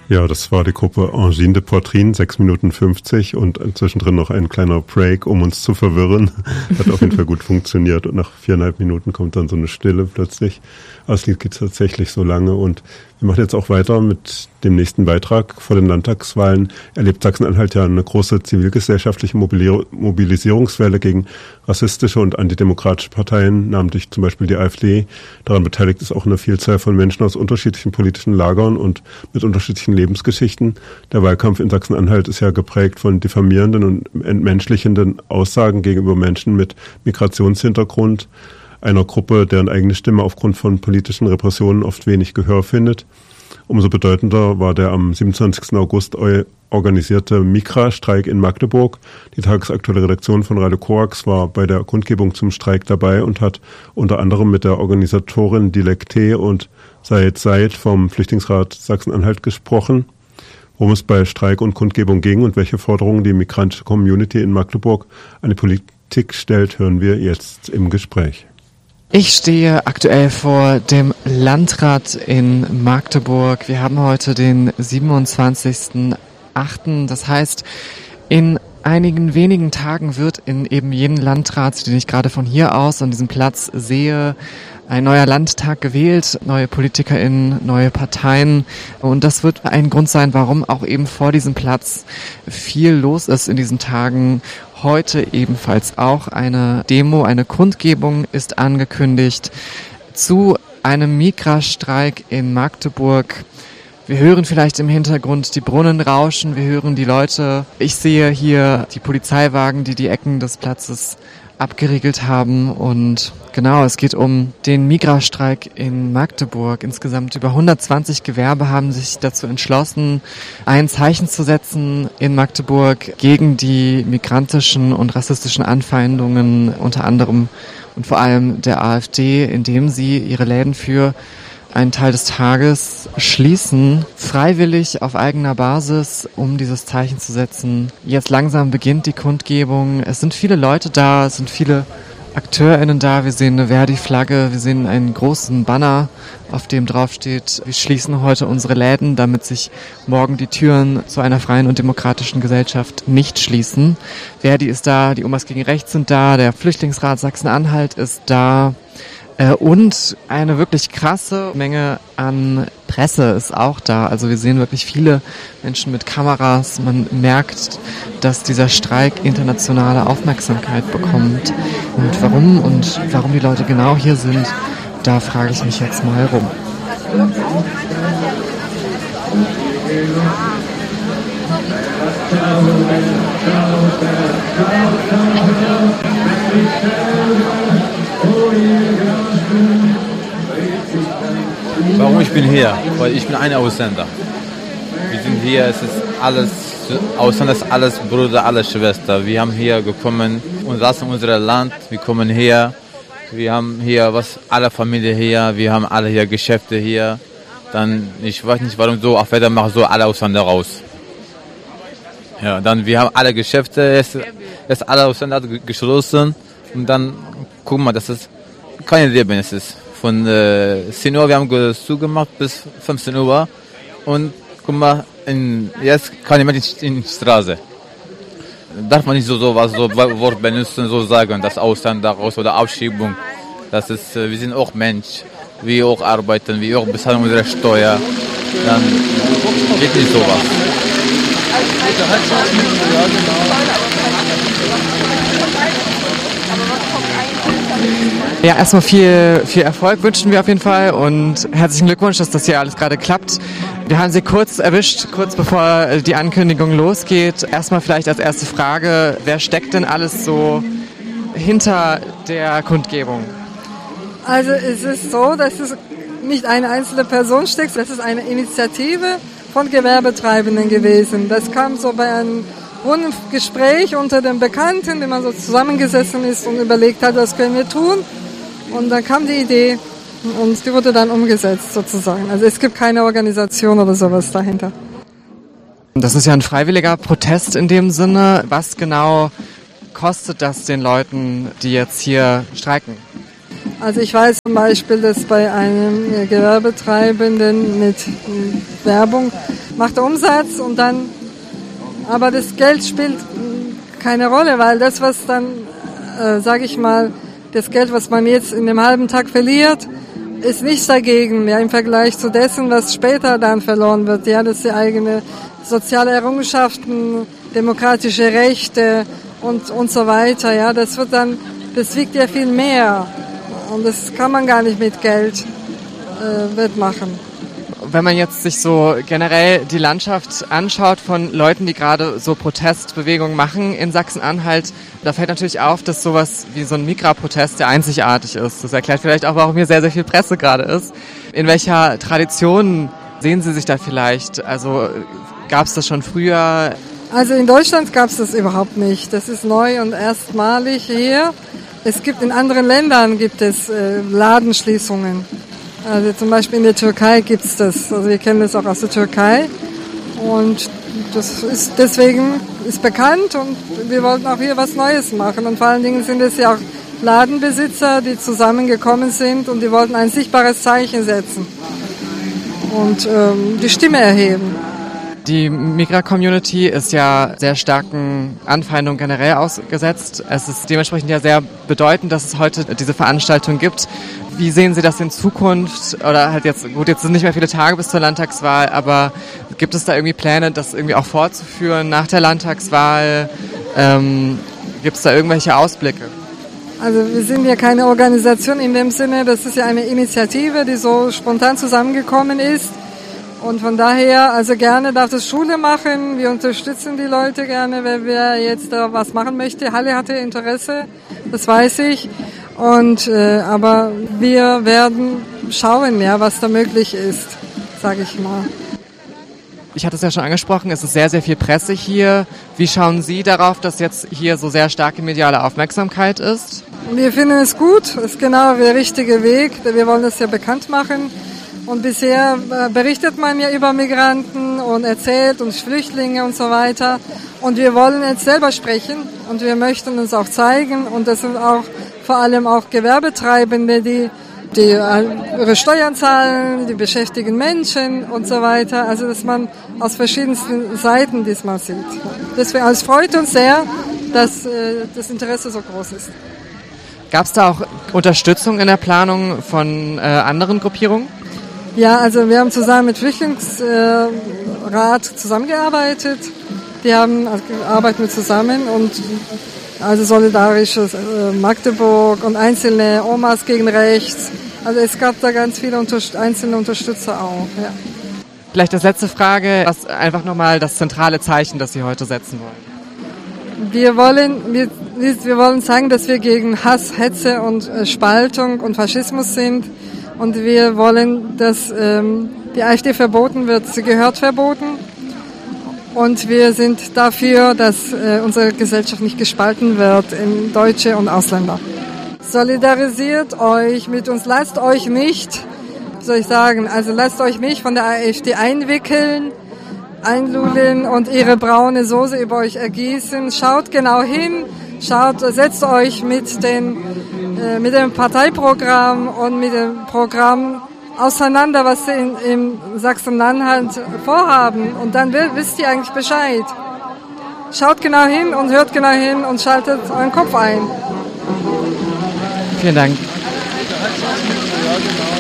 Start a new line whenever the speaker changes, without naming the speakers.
Ja, das war die Gruppe Angine de Poitrine, 6 Minuten 50 und zwischendrin noch ein kleiner Break, um uns zu verwirren. Hat auf jeden Fall gut funktioniert und nach 4,5 Minuten kommt dann so eine Stille plötzlich. Aber das Lied geht tatsächlich so lange und wir machen jetzt auch weiter mit dem nächsten Beitrag. Vor den Landtagswahlen erlebt Sachsen-Anhalt ja eine große zivilgesellschaftliche Mobilisierungswelle gegen rassistische und antidemokratische Parteien, namentlich zum Beispiel die AfD. Daran beteiligt ist auch eine Vielzahl von Menschen aus unterschiedlichen politischen Lagern und mit unterschiedlichen Lebensgeschichten. Der Wahlkampf in Sachsen-Anhalt ist ja geprägt von diffamierenden und entmenschlichenden Aussagen gegenüber Menschen mit Migrationshintergrund, einer Gruppe, deren eigene Stimme aufgrund von politischen Repressionen oft wenig Gehör findet. Umso bedeutender war der am 27. August organisierte Mikra-Streik in Magdeburg. Die tagesaktuelle Redaktion von Radio Korax war bei der Kundgebung zum Streik dabei und hat unter anderem mit der Organisatorin Dilek T. und Said Said vom Flüchtlingsrat Sachsen-Anhalt gesprochen. Worum es bei Streik und Kundgebung ging und welche Forderungen die migrantische Community in Magdeburg an die Politik stellt, hören wir jetzt im Gespräch.
Ich stehe aktuell vor dem Landrat in Magdeburg. Wir haben heute den 27.08. Das heißt, in einigen wenigen Tagen wird in eben jenen Landrat, den ich gerade von hier aus an diesem Platz sehe, ein neuer Landtag gewählt, neue PolitikerInnen, neue Parteien. Und das wird ein Grund sein, warum auch eben vor diesem Platz viel los ist in diesen Tagen. Heute ebenfalls auch eine Demo, eine Kundgebung ist angekündigt zu einem Mikra-Streik in Magdeburg. Wir hören vielleicht im Hintergrund die Brunnen rauschen, wir hören die Leute. Ich sehe hier die Polizeiwagen, die die Ecken des Platzes abgeriegelt haben und genau, es geht um den Migra-Streik in Magdeburg. Insgesamt über 120 Gewerbe haben sich dazu entschlossen, ein Zeichen zu setzen in Magdeburg gegen die migrantischen und rassistischen Anfeindungen unter anderem und vor allem der AfD, indem sie ihre Läden für einen Teil des Tages schließen, freiwillig auf eigener Basis, um dieses Zeichen zu setzen. Jetzt langsam beginnt die Kundgebung. Es sind viele Leute da, es sind viele AkteurInnen da. Wir sehen eine Verdi-Flagge, wir sehen einen großen Banner, auf dem drauf steht, wir schließen heute unsere Läden, damit sich morgen die Türen zu einer freien und demokratischen Gesellschaft nicht schließen. Verdi ist da, die Omas gegen Rechts sind da, der Flüchtlingsrat Sachsen-Anhalt ist da. Und eine wirklich krasse Menge an Presse ist auch da. Also wir sehen wirklich viele Menschen mit Kameras. Man merkt, dass dieser Streik internationale Aufmerksamkeit bekommt. Und warum die Leute genau hier sind, da frage ich mich jetzt mal rum.
Warum ich bin hier? Weil ich bin ein Ausländer. Wir sind hier, es ist alles Ausländer, ist alles Bruder, alles Schwester. Wir haben hier gekommen und lassen unser Land. Wir kommen her, wir haben hier alle Familie hier, wir haben alle hier Geschäfte hier. Dann, ich weiß nicht, warum so, auf Wetter machen so alle Ausländer raus. Ja, dann, wir haben alle Geschäfte, jetzt alle Ausländer geschlossen und dann, guck mal, das ist keine Leben, es ist. Von 10 Uhr, wir haben zugemacht bis 15 Uhr und guck mal, jetzt kann ich nicht in die Straße. Darf man nicht so Wort benutzen, so sagen, das Ausländer raus oder Abschiebung. Das ist, wir sind auch Mensch, wir auch arbeiten, wir auch bezahlen unsere Steuer. Dann geht nicht sowas.
Ja, erstmal viel Erfolg wünschen wir auf jeden Fall und herzlichen Glückwunsch, dass das hier alles gerade klappt. Wir haben Sie kurz erwischt, kurz bevor die Ankündigung losgeht. Erstmal vielleicht als erste Frage, wer steckt denn alles so hinter der Kundgebung?
Also es ist so, dass es nicht eine einzelne Person steckt, das ist eine Initiative von Gewerbetreibenden gewesen. Das kam so bei einem runden Gespräch unter den Bekannten, wenn man so zusammengesessen ist und überlegt hat, was können wir tun. Und dann kam die Idee und die wurde dann umgesetzt sozusagen. Also es gibt keine Organisation oder sowas dahinter.
Das ist ja ein freiwilliger Protest in dem Sinne. Was genau kostet das den Leuten, die jetzt hier streiken?
Also ich weiß zum Beispiel, dass bei einem Gewerbetreibenden mit Werbung macht er Umsatz und dann, aber das Geld spielt keine Rolle, weil das, was dann, sage ich mal, das Geld, was man jetzt in dem halben Tag verliert, ist nichts dagegen, ja, im Vergleich zu dessen, was später dann verloren wird. Ja, das sind eigene soziale Errungenschaften, demokratische Rechte und so weiter. Ja, das wiegt ja viel mehr. Und das kann man gar nicht mit Geld wettmachen.
Wenn man jetzt sich so generell die Landschaft anschaut von Leuten, die gerade so Protestbewegungen machen in Sachsen-Anhalt, da fällt natürlich auf, dass sowas wie so ein Migra-Protest ja einzigartig ist. Das erklärt vielleicht auch, warum hier sehr, sehr viel Presse gerade ist. In welcher Tradition sehen Sie sich da vielleicht? Also gab es das schon früher?
Also in Deutschland gab es das überhaupt nicht. Das ist neu und erstmalig hier. In anderen Ländern gibt es Ladenschließungen. Also zum Beispiel in der Türkei gibt es das. Also wir kennen das auch aus der Türkei. Und das ist deswegen bekannt und wir wollten auch hier was Neues machen. Und vor allen Dingen sind es ja auch Ladenbesitzer, die zusammengekommen sind und die wollten ein sichtbares Zeichen setzen und die Stimme erheben.
Die Migra-Community ist ja sehr starken Anfeindungen generell ausgesetzt. Es ist dementsprechend ja sehr bedeutend, dass es heute diese Veranstaltung gibt. Wie sehen Sie das in Zukunft? Oder halt jetzt sind nicht mehr viele Tage bis zur Landtagswahl, aber gibt es da irgendwie Pläne, das irgendwie auch fortzuführen nach der Landtagswahl? Gibt es da irgendwelche Ausblicke?
Also wir sind ja keine Organisation in dem Sinne, das ist ja eine Initiative, die so spontan zusammengekommen ist. Und von daher, also gerne darf das Schule machen. Wir unterstützen die Leute gerne, wenn wer jetzt da was machen möchte. Halle hatte Interesse, das weiß ich. Und aber wir werden schauen, ja, was da möglich ist, sage ich mal.
Ich hatte es ja schon angesprochen, es ist sehr, sehr viel Presse hier. Wie schauen Sie darauf, dass jetzt hier so sehr starke mediale Aufmerksamkeit ist?
Wir finden es gut, das ist genau der richtige Weg. Wir wollen das ja bekannt machen. Und bisher berichtet man ja über Migranten und erzählt uns Flüchtlinge und so weiter. Und wir wollen jetzt selber sprechen und wir möchten uns auch zeigen. Und das sind auch vor allem auch Gewerbetreibende, die ihre Steuern zahlen, die beschäftigen Menschen und so weiter. Also dass man aus verschiedensten Seiten diesmal sieht. Deswegen, also es freut uns sehr, dass das Interesse so groß ist.
Gab es da auch Unterstützung in der Planung von anderen Gruppierungen?
Ja, also wir haben zusammen mit Flüchtlingsrat zusammengearbeitet. Arbeiten wir zusammen und also solidarisches Magdeburg und einzelne Omas gegen Rechts. Also es gab da ganz viele einzelne Unterstützer auch. Ja.
Vielleicht als letzte Frage, was einfach nochmal das zentrale Zeichen, das Sie heute setzen wollen.
Wir wollen sagen, dass wir gegen Hass, Hetze und Spaltung und Faschismus sind. Und wir wollen, dass die AfD verboten wird. Sie gehört verboten. Und wir sind dafür, dass unsere Gesellschaft nicht gespalten wird in Deutsche und Ausländer. Solidarisiert euch mit uns. Lasst euch nicht, lasst euch nicht von der AfD einwickeln, einlullen und ihre braune Soße über euch ergießen. Schaut genau hin. Setzt euch mit dem Parteiprogramm und mit dem Programm auseinander, was sie in Sachsen-Anhalt vorhaben. Und dann wisst ihr eigentlich Bescheid. Schaut genau hin und hört genau hin und schaltet euren Kopf ein.
Vielen Dank.
Ja, genau.